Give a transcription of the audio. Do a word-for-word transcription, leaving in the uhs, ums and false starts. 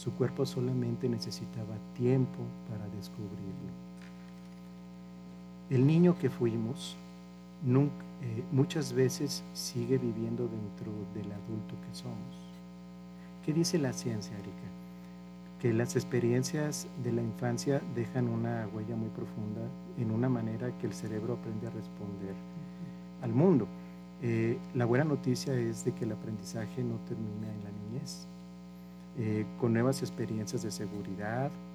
Su cuerpo solamente necesitaba tiempo para descubrirlo. El niño que fuimos nunca, eh, muchas veces sigue viviendo dentro del adulto que somos. ¿Qué dice la ciencia, Erika? Que las experiencias de la infancia dejan una huella muy profunda en una manera que el cerebro aprende a responder al mundo. Eh, la buena noticia es de que el aprendizaje no termina en la niñez. Eh, con nuevas experiencias de seguridad,